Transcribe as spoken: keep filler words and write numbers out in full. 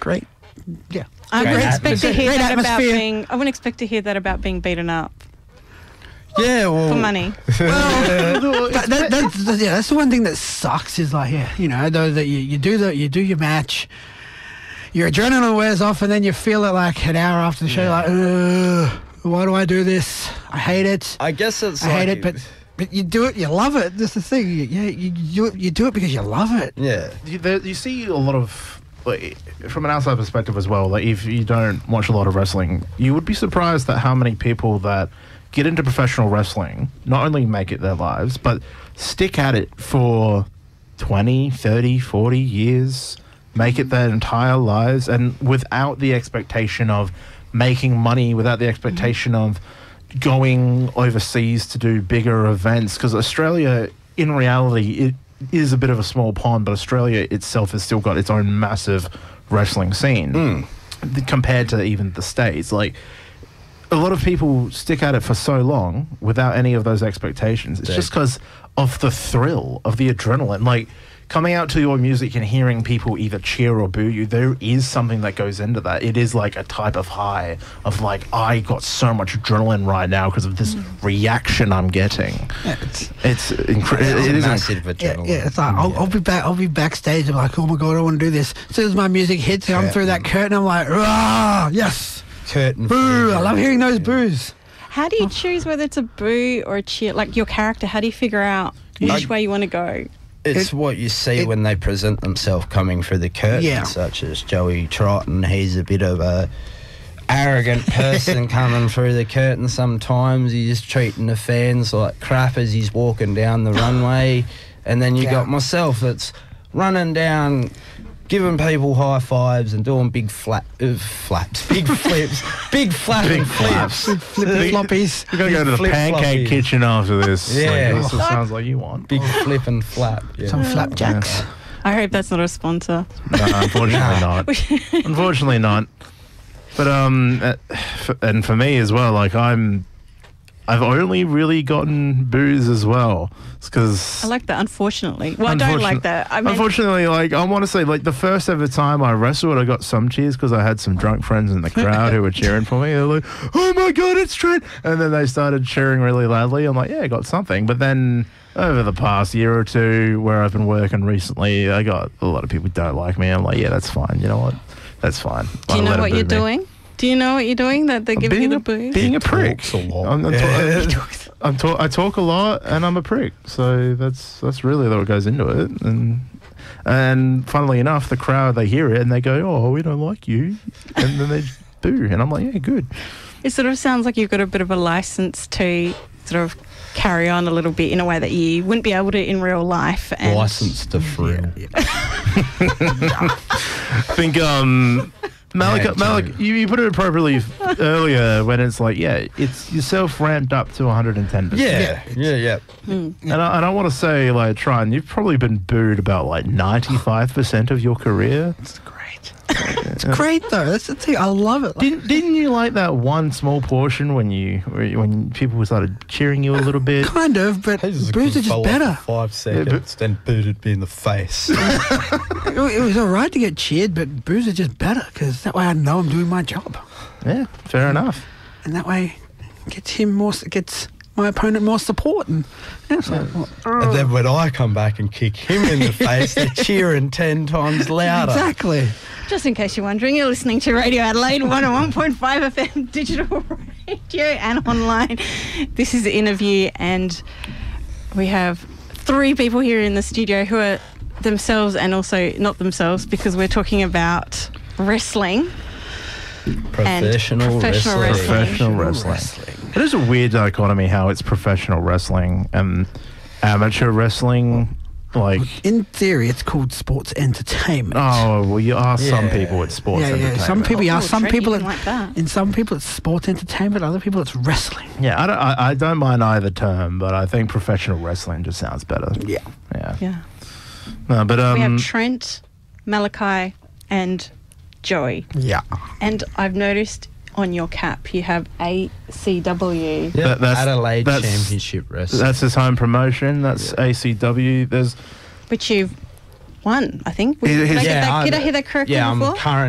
great. Yeah. I Great wouldn't expect to hear Great that about atmosphere. being. I wouldn't expect to hear that about being beaten up Yeah, well, for money. Well, that, that, that's, yeah, that's the one thing that sucks is like, yeah, you know, though that you, you do the you do your match, your adrenaline wears off, and then you feel it like an hour after the show, Yeah. like, ugh, why do I do this? I hate it. I guess it's I like, hate it, but but you do it, you love it. That's the thing. You, yeah, you, you do it, you do it because you love it. yeah. You, there, you see a lot of, like, from an outside perspective as well, like if you don't watch a lot of wrestling, you would be surprised at how many people that get into professional wrestling not only make it their lives, but stick at it for twenty, thirty, forty years, make it their entire lives, and without the expectation of making money, without the expectation of going overseas to do bigger events, because Australia, in reality, it is a bit of a small pond, but Australia itself has still got its own massive wrestling scene th- compared to even the States. Like, a lot of people stick at it for so long without any of those expectations. It's Yeah. just because of the thrill, of the adrenaline. Like, coming out to your music and hearing people either cheer or boo you, there is something that goes into that. It is like a type of high of like, I got so much adrenaline right now because of this reaction I'm getting. Yeah, it's, It's incredible. It's It a is massive yeah, adrenaline. yeah, it's like I'll, I'll be back. I'll be backstage. I'm like, oh my god, I want to do this. As soon as my music hits, I'm through that curtain. I'm like, ah, yes, Curtain boo! fever. I love hearing those boos. How do you choose whether it's a boo or a cheer? Like your character, how do you figure out which I- way you want to go? It's It- what you see it- when they present themselves coming through the curtain, Yeah. such as Joey Trotton. He's a bit of a arrogant person coming through the curtain sometimes. He's treating the fans like crap as he's walking down the runway. And then you Yeah. got myself that's running down, giving people high fives and doing big flap, uh, flaps, big flips, big flapping Big flips. Flippy floppies. You're going to go to the Flip pancake floppies. kitchen after this. Yeah. Like, this sounds like you want. Big flip and flap. Yeah. Some flapjacks. I hope that's not a sponsor. No, unfortunately not. Unfortunately not. But um, uh, f- and for me as well, like I'm, I've only really gotten boos as well. It's because I like that. Unfortunately, well, I don't like that. I mean, unfortunately, like I want to say, like the first ever time I wrestled, I got some cheers because I had some drunk friends in the crowd who were cheering for me. They're like, "Oh my god, it's Trent!" And then they started cheering really loudly. I'm like, "Yeah, I got something." But then over the past year or two, where I've been working recently, I got a lot of people who don't like me. I'm like, "Yeah, that's fine. You know what? That's fine." do you I'll know let 'em what boo you're me. doing? Do you know what you're doing that they're giving being you a, the boo? being a prick. Talks a lot. I'm, I'm, Yeah. talk- I'm talk- I talk a lot, and I'm a prick. So that's that's really what goes into it. And and funnily enough, the crowd, they hear it and they go, "Oh, we don't like you," and then they boo, and I'm like, "Yeah, good." It sort of sounds like you've got a bit of a license to sort of carry on a little bit in a way that you wouldn't be able to in real life. And License to thrill. I think um. Malik, Yeah, Malik, true. you, you put it appropriately earlier when it's like, yeah, it's yourself ramped up to one hundred ten percent. Yeah, yeah, yeah. Hmm. And I, and I want to say, like, Tron, you've probably been booed about like ninety-five percent of your career. It's great. It's great though. That's the thing. I love it. Like, Didn't Didn't you like that one small portion when you when people started cheering you a little bit? kind of, but boos are just better. Five seconds, then booted me in the face. It, it was all right to get cheered, but boos are just better because that way I know I'm doing my job, Yeah, fair enough. and that way gets him more, gets my opponent more support, and yeah, it's like, well, And then when I come back and kick him in the face, they're cheering ten times louder. exactly. just in case you're wondering, you're listening to Radio Adelaide one oh one point five F M digital radio and online. This is the interview, and we have three people here in the studio who are themselves and also not themselves, because we're talking about wrestling. Professional, professional wrestling. Professional wrestling. It is a weird dichotomy how it's professional wrestling and amateur wrestling. Like, In theory, it's called sports entertainment. oh, well, you are some Yeah. people at sports yeah, yeah. entertainment. Some people, yeah. Oh, Some Trent, people, you it, didn't like that. in some people, it's sports entertainment. Other people, it's wrestling. Yeah, I don't, I, I don't mind either term, but I think professional wrestling just sounds better. Yeah. Yeah. Yeah. No, but um, We have Trent, Malachi, and Joey. Yeah. And I've noticed on your cap you have A C W. Yeah, That- that's- Adelaide that's- Championship Wrestling. that's his home promotion. That's A C W. There's Which you've won, I think. He- Did, I, he's- get Yeah, that, I'm- did I hear that correctly yeah, before? I'm current